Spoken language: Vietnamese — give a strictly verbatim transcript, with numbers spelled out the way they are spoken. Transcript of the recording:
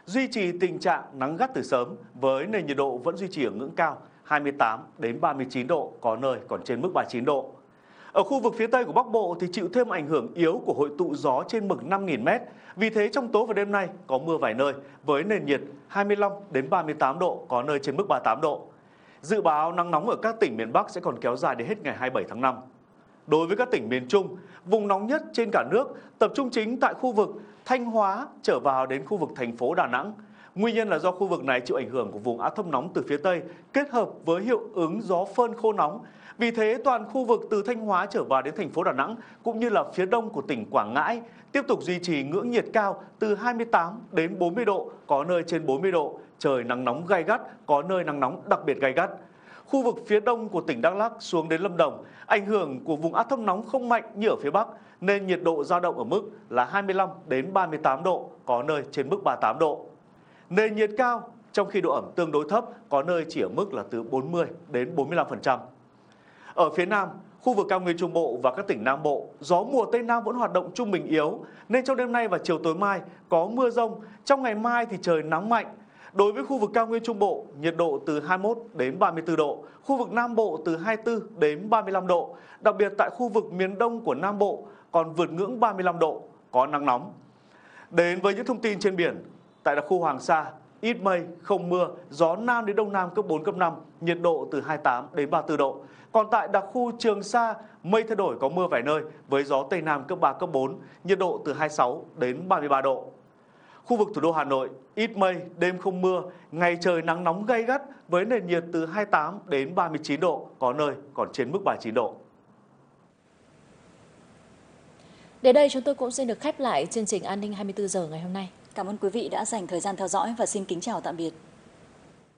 duy trì tình trạng nắng gắt từ sớm với nền nhiệt độ vẫn duy trì ở ngưỡng cao hai mươi tám đến ba mươi chín độ, có nơi còn trên mức ba mươi chín độ. Ở khu vực phía Tây của Bắc Bộ thì chịu thêm ảnh hưởng yếu của hội tụ gió trên mực năm nghìn mét. Vì thế trong tối và đêm nay có mưa vài nơi với nền nhiệt hai mươi lăm đến ba mươi tám độ, có nơi trên mức ba mươi tám độ. Dự báo nắng nóng ở các tỉnh miền Bắc sẽ còn kéo dài đến hết ngày hai mươi bảy tháng năm. Đối với các tỉnh miền Trung, vùng nóng nhất trên cả nước tập trung chính tại khu vực Thanh Hóa trở vào đến khu vực thành phố Đà Nẵng. Nguyên nhân là do khu vực này chịu ảnh hưởng của vùng áp thấp nóng từ phía Tây kết hợp với hiệu ứng gió phơn khô nóng. Vì thế toàn khu vực từ Thanh Hóa trở vào đến thành phố Đà Nẵng cũng như là phía đông của tỉnh Quảng Ngãi tiếp tục duy trì ngưỡng nhiệt cao từ hai mươi tám đến bốn mươi độ, có nơi trên bốn mươi độ, trời nắng nóng gay gắt, có nơi nắng nóng đặc biệt gay gắt. Khu vực phía đông của tỉnh Đắk Lắk xuống đến Lâm Đồng, ảnh hưởng của vùng áp thấp nóng không mạnh như ở phía Bắc nên nhiệt độ dao động ở mức là hai mươi lăm đến ba mươi tám độ, có nơi trên mức ba mươi tám độ. Nền nhiệt cao trong khi độ ẩm tương đối thấp, có nơi chỉ ở mức là từ bốn mươi đến bốn mươi lăm phần trăm. Ở phía Nam, khu vực cao nguyên Trung Bộ và các tỉnh Nam Bộ, gió mùa Tây Nam vẫn hoạt động trung bình yếu, nên trong đêm nay và chiều tối mai có mưa rông, trong ngày mai thì trời nắng mạnh. Đối với khu vực cao nguyên Trung Bộ, nhiệt độ từ hai mươi mốt đến ba mươi tư độ, khu vực Nam Bộ từ hai mươi tư đến ba mươi lăm độ, đặc biệt tại khu vực miền Đông của Nam Bộ còn vượt ngưỡng ba mươi lăm độ, có nắng nóng. Đến với những thông tin trên biển, tại đặc khu Hoàng Sa, ít mây, không mưa, gió Nam đến Đông Nam cấp bốn, cấp năm, nhiệt độ từ hai mươi tám đến ba mươi tư độ. Còn tại đặc khu Trường Sa, mây thay đổi có mưa vài nơi với gió Tây Nam cấp ba, cấp bốn, nhiệt độ từ hai mươi sáu đến ba mươi ba độ. Khu vực thủ đô Hà Nội, ít mây, đêm không mưa, ngày trời nắng nóng gay gắt với nền nhiệt từ hai mươi tám đến ba mươi chín độ, có nơi còn trên mức ba mươi chín độ. Đến đây chúng tôi cũng xin được khép lại chương trình An ninh hai mươi tư giờ ngày hôm nay. Cảm ơn quý vị đã dành thời gian theo dõi và xin kính chào tạm biệt.